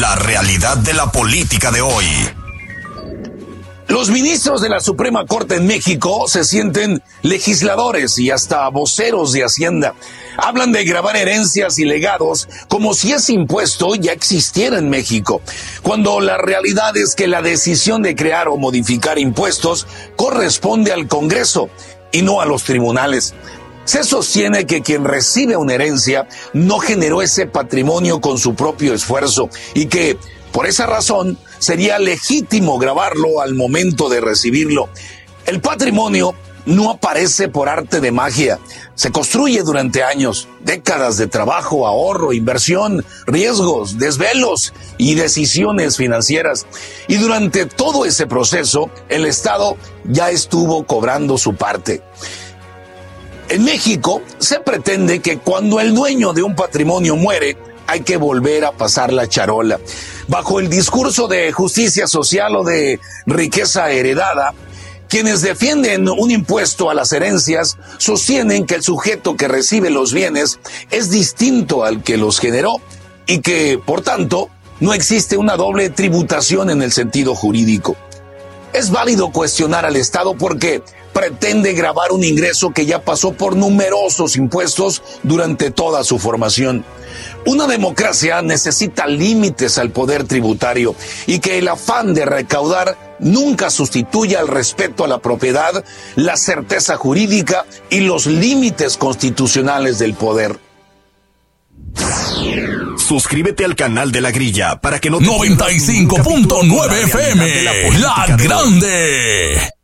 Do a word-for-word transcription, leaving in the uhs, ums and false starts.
La realidad de la política de hoy. Los ministros de la Suprema Corte en México se sienten legisladores y hasta voceros de Hacienda. Hablan de gravar herencias y legados como si ese impuesto ya existiera en México, cuando la realidad es que la decisión de crear o modificar impuestos corresponde al Congreso y no a los tribunales. Se sostiene que quien recibe una herencia no generó ese patrimonio con su propio esfuerzo y que, por esa razón, sería legítimo gravarlo al momento de recibirlo. El patrimonio no aparece por arte de magia. Se construye durante años, décadas de trabajo, ahorro, inversión, riesgos, desvelos y decisiones financieras. Y durante todo ese proceso, el Estado ya estuvo cobrando su parte. En México se pretende que cuando el dueño de un patrimonio muere, hay que volver a pasar la charola. Bajo el discurso de justicia social o de riqueza heredada, quienes defienden un impuesto a las herencias sostienen que el sujeto que recibe los bienes es distinto al que los generó y que, por tanto, no existe una doble tributación en el sentido jurídico. Es válido cuestionar al Estado porque pretende gravar un ingreso que ya pasó por numerosos impuestos durante toda su formación. Una democracia necesita límites al poder tributario y que el afán de recaudar nunca sustituya el respeto a la propiedad, la certeza jurídica y los límites constitucionales del poder. Suscríbete al canal de La Grilla para que no te noventa y cinco punto nueve F M, La Grande.